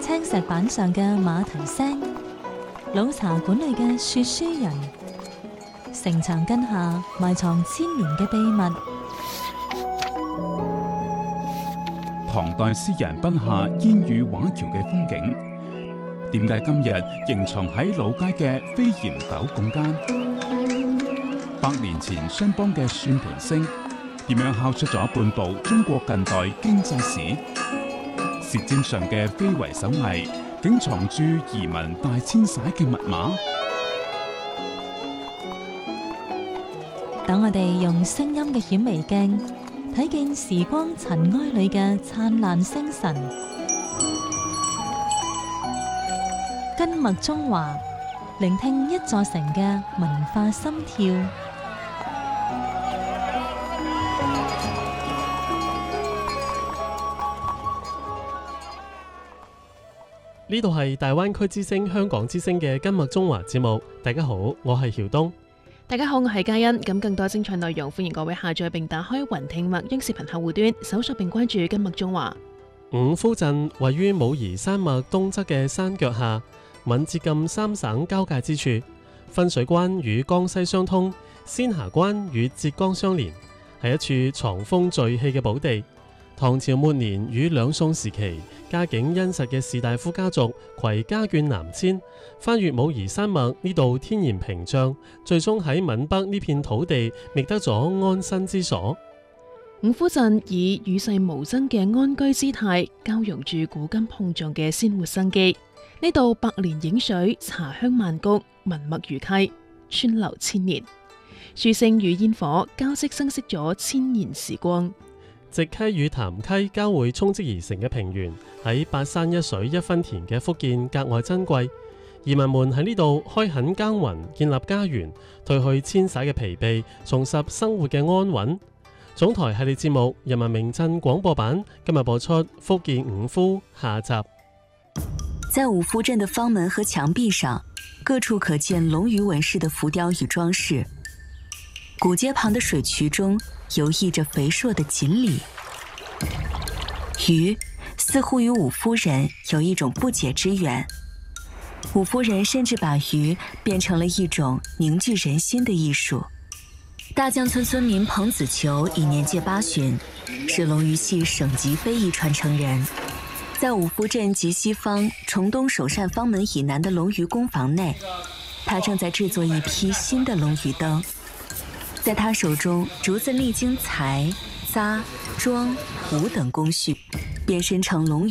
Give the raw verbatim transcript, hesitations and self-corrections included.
青石板上嘅馬蹄聲，老茶館裏嘅說書人，城牆根下埋藏千年嘅秘密。 唐代詩人筆下煙雨畫橋嘅風景，點解今日仍藏喺老街嘅飛檐斗拱間？百年前商幫嘅算盤聲，點樣敲出咗半部中國近代經濟史？舌尖上嘅非遺手藝，竟藏住移民大遷徙嘅密碼？ 等我哋用聲音嘅顯微鏡，睇見時光塵埃裏嘅燦爛星辰。根脈中華，聆聽一座城嘅文化心跳。 呢度係大灣區之聲香港之聲嘅根脈中華節目。大家好，我係曉東。 大家好，我係嘉欣。咁更多精彩內容，歡迎各位下載並打開雲聽麥音視頻客戶端，搜索並關注根脈中華。 五夫鎮位於武夷山脈東側嘅山腳下，閩浙贛三省交界之處，分水關與江西相通，仙霞關與浙江相連，係一處藏風聚氣嘅寶地。唐朝末年與兩宋時期，家境殷實嘅士大夫家族攜家眷南遷，翻越武夷山脈呢度天然屏障，最終喺閩北呢片土地覓得咗安身之所。 五夫鎮以與世無爭嘅安居姿態，交融住古今碰撞嘅鮮活生機。呢度百年影水，茶香萬谷，文墨如溪，川流千年，書聲與煙火交織生息咗千年時光。 直溪與潭溪交匯沖積而成嘅平原，喺八山一水一分田嘅福建格外珍貴。移民們喺呢度開墾耕耘，建立家園，褪去遷徙嘅疲憊，重拾生活嘅安穩。總台系列節目《人民名鎮廣播版》今日播出福建五夫下集。 在五夫鎮的方門和牆壁上，各處可見龍魚紋飾的浮雕與裝飾。古街旁的水渠中游弋着肥碩的錦鯉，魚似乎與五夫人有一種不解之緣。五夫人甚至把魚變成了一種凝聚人心的藝術。大江村村民彭子球已年屆八旬，是龍魚戲省級非遺傳承人。在五夫鎮及西方崇東首善方門以南的龍魚工房內，他正在製作一批新的龍魚燈。在他手中，竹子歷經裁、紮、裝、糊等工序，變身成龍魚